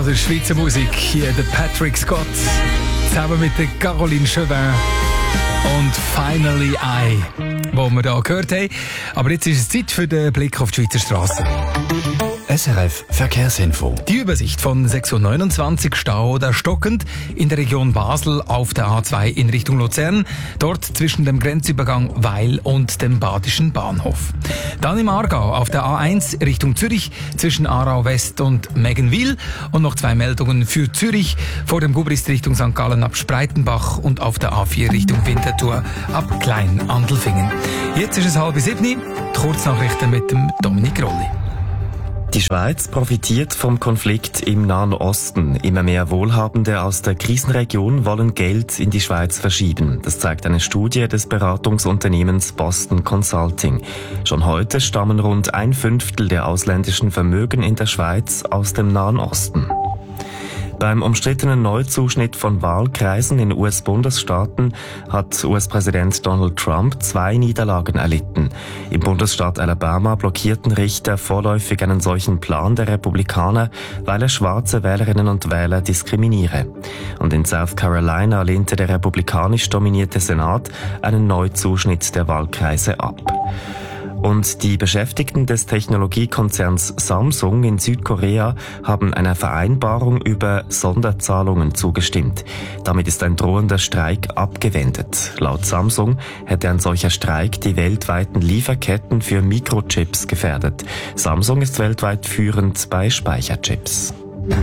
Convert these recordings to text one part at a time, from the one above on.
Also Schweizer Musik, hier der Patrick Scott, zusammen mit der Caroline Chauvin und Finally I, wo wir hier gehört haben. Aber jetzt ist es Zeit für den Blick auf die Schweizer Strassen. SRF Verkehrsinfo. Die Übersicht von 6.29 Uhr Stau oder stockend in der Region Basel auf der A2 in Richtung Luzern, dort zwischen dem Grenzübergang Weil und dem Badischen Bahnhof. Dann im Aargau auf der A1 Richtung Zürich zwischen Aarau West und Meggenwil und noch 2 Meldungen für Zürich vor dem Gubrist Richtung St. Gallen ab Spreitenbach und auf der A4 Richtung Winterthur ab Klein-Andelfingen. Jetzt ist es 6:30, die Kurznachrichten mit dem Dominik Rolli. Die Schweiz profitiert vom Konflikt im Nahen Osten. Immer mehr Wohlhabende aus der Krisenregion wollen Geld in die Schweiz verschieben. Das zeigt eine Studie des Beratungsunternehmens Boston Consulting. Schon heute stammen rund 1/5 der ausländischen Vermögen in der Schweiz aus dem Nahen Osten. Beim umstrittenen Neuzuschnitt von Wahlkreisen in US-Bundesstaaten hat US-Präsident Donald Trump 2 Niederlagen erlitten. Im Bundesstaat Alabama blockierten Richter vorläufig einen solchen Plan der Republikaner, weil er schwarze Wählerinnen und Wähler diskriminiere. Und in South Carolina lehnte der republikanisch dominierte Senat einen Neuzuschnitt der Wahlkreise ab. Und die Beschäftigten des Technologiekonzerns Samsung in Südkorea haben einer Vereinbarung über Sonderzahlungen zugestimmt. Damit ist ein drohender Streik abgewendet. Laut Samsung hätte ein solcher Streik die weltweiten Lieferketten für Mikrochips gefährdet. Samsung ist weltweit führend bei Speicherchips.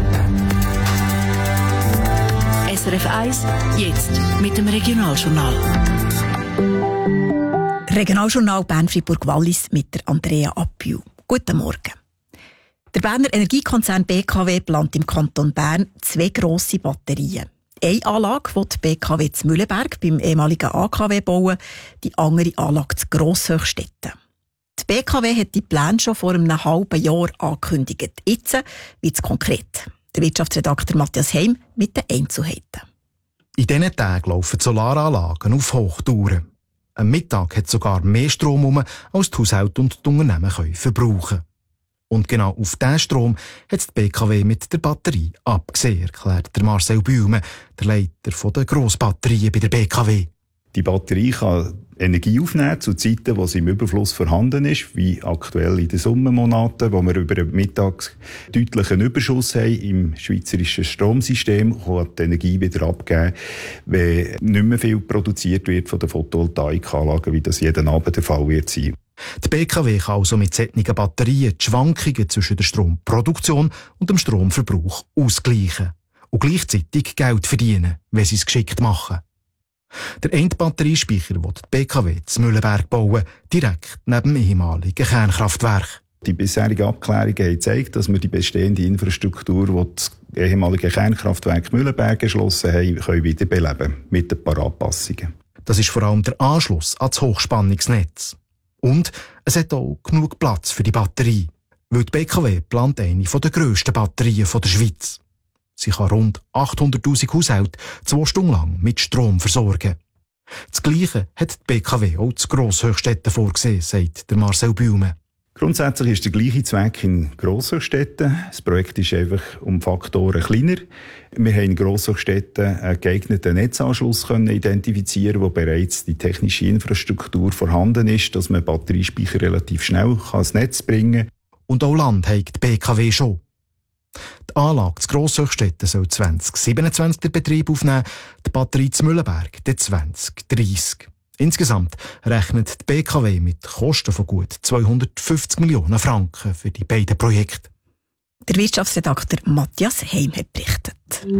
SRF 1, jetzt mit dem Regionaljournal. Regionaljournal Bern-Fribourg-Wallis mit der Andrea Appiu. Guten Morgen. Der Berner Energiekonzern BKW plant im Kanton Bern 2 grosse Batterien. Eine Anlage will die BKW zu Mühleberg beim ehemaligen AKW bauen, die andere Anlage zu Grosshöchstetten. Die BKW hat die Pläne schon vor einem halben Jahr angekündigt. Jetzt wird es konkret. Der Wirtschaftsredakteur Matthias Heim mit den Einzelheiten. In diesen Tagen laufen Solaranlagen auf Hochtouren. Am Mittag hat sogar mehr Strom rum, als die Haushalte und die Unternehmen verbrauchen können. Und genau auf diesen Strom hat die BKW mit der Batterie abgesehen, erklärt der Marcel Bühlmann, der Leiter der Grossbatterien bei der BKW. Die Batterie kann Energie aufnehmen zu Zeiten, wo sie im Überfluss vorhanden ist, wie aktuell in den Sommermonaten, wo wir über den Mittag deutlichen Überschuss haben im schweizerischen Stromsystem, kann die Energie wieder abgeben, wenn nicht mehr viel produziert wird von den Photovoltaikanlagen, wie das jeden Abend der Fall wird sein. Die BKW kann also mit solchen Batterien die Schwankungen zwischen der Stromproduktion und dem Stromverbrauch ausgleichen und gleichzeitig Geld verdienen, wenn sie es geschickt machen. Der Endbatteriespeicher will die BKW zu Mühleberg bauen, direkt neben dem ehemaligen Kernkraftwerk. Die bisherigen Abklärungen haben gezeigt, dass wir die bestehende Infrastruktur, die das ehemalige Kernkraftwerk Mühleberg geschlossen haben, können wiederbeleben mit ein paar Anpassungen. Das ist vor allem der Anschluss an das Hochspannungsnetz. Und es hat auch genug Platz für die Batterie, weil die BKW plant eine der grössten Batterien der Schweiz. Sie kann rund 800'000 Haushalte 2 Stunden lang mit Strom versorgen. Das Gleiche hat die BKW auch zu Grosshöchstetten vorgesehen, sagt der Marcel Bühlmann. Grundsätzlich ist der gleiche Zweck in Grosshöchstetten. Das Projekt ist einfach um Faktoren kleiner. Wir haben in Grosshöchstetten einen geeigneten Netzanschluss können identifizieren, wo bereits die technische Infrastruktur vorhanden ist, dass man Batteriespeicher relativ schnell ans Netz bringen kann. Und auch Land hat die BKW schon. Die Anlage zu Grosshöchstetten soll 2027 den Betrieb aufnehmen, die Batterie zu Mühleberg dann 2030. Insgesamt rechnet die BKW mit Kosten von gut 250 Millionen Franken für die beiden Projekte. Der Wirtschaftsredakteur Matthias Heim hat berichtet.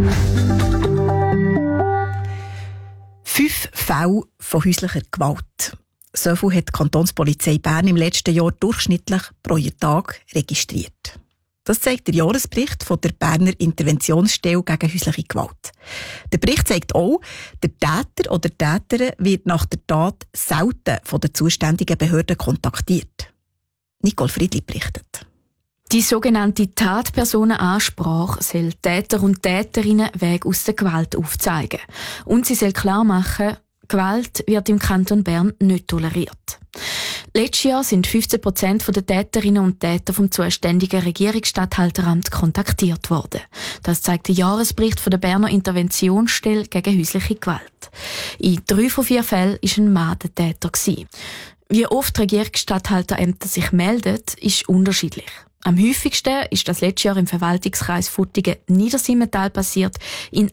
5 Fälle von häuslicher Gewalt. So viel hat die Kantonspolizei Bern im letzten Jahr durchschnittlich pro Tag registriert. Das zeigt der Jahresbericht von der Berner Interventionsstelle gegen häusliche Gewalt. Der Bericht zeigt auch, der Täter oder Täterin wird nach der Tat selten von den zuständigen Behörden kontaktiert. Nicole Friedli berichtet. Die sogenannte Tatpersonenansprache soll Täter und Täterinnen Wege aus der Gewalt aufzeigen. Und sie soll klar machen, Gewalt wird im Kanton Bern nicht toleriert. Letztes Jahr sind 15% der Täterinnen und Täter vom zuständigen Regierungsstatthalteramt kontaktiert worden. Das zeigt der Jahresbericht von der Berner Interventionsstelle gegen häusliche Gewalt. In 3 von 4 Fällen war ein Mann der Täter. Wie oft Regierungsstatthalterämter sich melden, ist unterschiedlich. Am häufigsten ist das letztes Jahr im Verwaltungskreis Futtigen-Niedersimmental passiert, in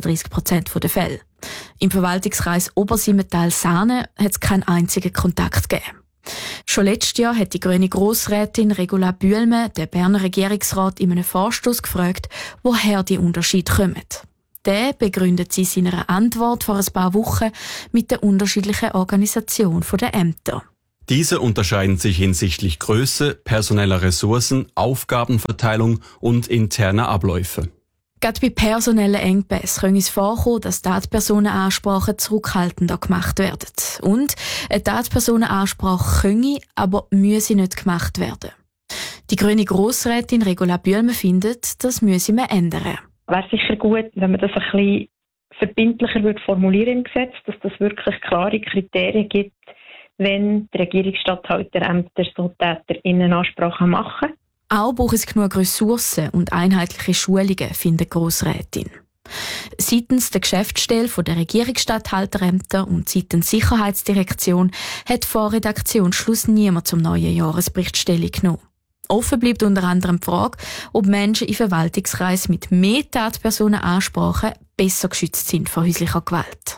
36% der Fälle. Im Verwaltungskreis Obersimmental-Sahne hat es keinen einzigen Kontakt gegeben. Schon letztes Jahr hat die grüne Grossrätin Regula Bühlme den Berner Regierungsrat in einem Vorstoss gefragt, woher die Unterschiede kommen. Der begründet sie in seiner Antwort vor ein paar Wochen mit der unterschiedlichen Organisation der Ämter. Diese unterscheiden sich hinsichtlich Größe, personeller Ressourcen, Aufgabenverteilung und interner Abläufe. Gerade bei personellen Engpässen können es vorkommen, dass Tatpersonenansprachen zurückhaltender gemacht werden. Und eine Tatpersonenansprache könne, aber müsse nicht gemacht werden. Die grüne Grossrätin Regula Bühlme findet, das müsse man ändern. Es wäre sicher gut, wenn man das ein bisschen verbindlicher formulieren im Gesetz, dass das wirklich klare Kriterien gibt, wenn die Regierungsstatthalterämter so TäterInnenansprachen machen. Auch braucht es genug Ressourcen und einheitliche Schulungen, findet die Grossrätin. Seitens der Geschäftsstelle der Regierungsstatthalterämter und seitens Sicherheitsdirektion hat vor Redaktionsschluss niemand zum neuen Jahresbericht Stellung genommen. Offen bleibt unter anderem die Frage, ob Menschen in Verwaltungskreisen mit mehr Tatpersonenansprachen besser geschützt sind vor häuslicher Gewalt.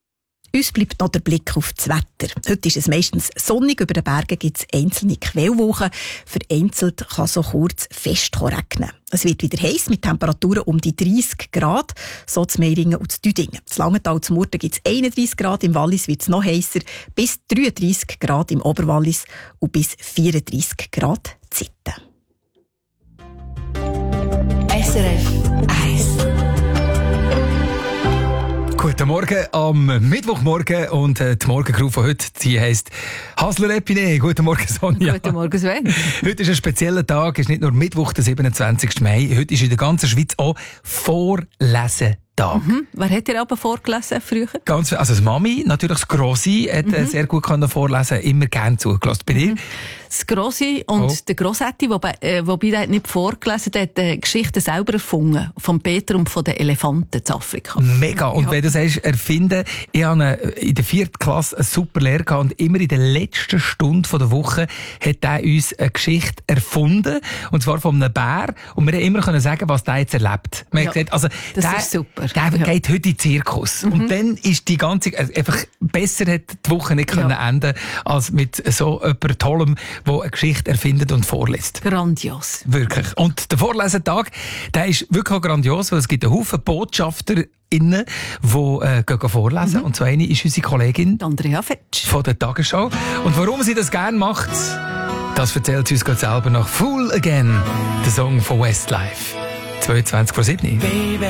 Uns bleibt noch der Blick auf das Wetter. Heute ist es meistens sonnig, über den Bergen gibt es einzelne Quellwochen. Vereinzelt kann so kurz fest regnen. Es wird wieder heiß mit Temperaturen um die 30 Grad, so zu Meiringen und zu Düdingen. In Langenthal zum Murten gibt es 31 Grad, im Wallis wird es noch heißer, bis 33 Grad im Oberwallis und bis 34 Grad Zitten. SRF 1. Guten Morgen am Mittwochmorgen und die Morgencrew von heute, die heisst Hasler Epine. Guten Morgen, Sonja. Guten Morgen, Sven. Heute ist ein spezieller Tag, es ist nicht nur Mittwoch, der 27. Mai, heute ist in der ganzen Schweiz auch Vorlesetag. Wer hat dir aber vorgelesen früher? Also das Mami, natürlich das Grossi, hat sehr gut vorlesen, immer gerne zugelassen. Bei dir? Das Grossi und der Grossetti, wobei der hat nicht vorgelesen, der hat die Geschichte selber erfunden, von Peter und von den Elefanten in Afrika. Mega. Und wenn du sagst, erfinden, ich hatte in der 4. Klasse einen super Lehrer gehabt und immer in der letzten Stunde der Woche hat er uns eine Geschichte erfunden, und zwar von einem Bär, und wir haben immer sagen, was der jetzt erlebt. Man hat gesagt, also, das ist super. Der geht heute in den Zirkus. Und dann ist die ganze, einfach besser hat die Woche nicht können enden, als mit so jemand Tollem, der eine Geschichte erfindet und vorliest. Grandios. Wirklich. Und der Vorlesetag, der ist wirklich auch grandios, weil es gibt einen Haufen BotschafterInnen, die gehen vorlesen. Und so eine ist unsere Kollegin Andrea Fetsch von der Tagesschau. Und warum sie das gerne macht, das erzählt sie uns gerade selber nach Fool Again, der Song von Westlife. 22:07. Baby.